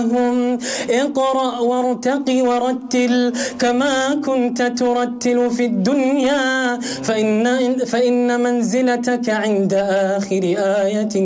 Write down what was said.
اقرأ وارتق ورتل كما كنت ترتل في الدنيا، فإن منزلتك عند آخر آية